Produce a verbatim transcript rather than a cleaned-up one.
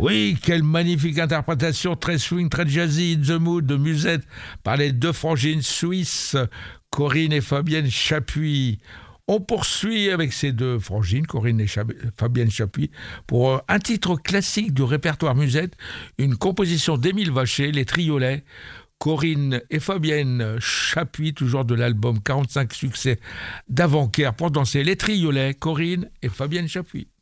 Oui, quelle magnifique interprétation, très swing, très jazzy, in the mood de Musette par les deux frangines suisses, Corinne et Fabienne Chapuis. On poursuit avec ces deux frangines, Corinne et Chab- Fabienne Chapuis, pour un titre classique du répertoire Musette, une composition d'Émile Vacher, Les Triolets. Corinne et Fabienne Chapuis, toujours de l'album quarante-cinq succès d'Avancaire pour danser Les Triolets, Corinne et Fabienne Chapuis.